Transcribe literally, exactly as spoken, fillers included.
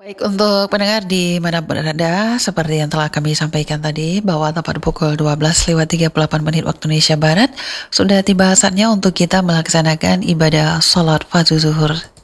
Baik, untuk pendengar di mana berada, seperti yang telah kami sampaikan tadi, bahwa tepat pukul dua belas lewat tiga puluh delapan menit waktu Indonesia Barat, sudah tiba saatnya untuk kita melaksanakan ibadah sholat fardu zuhur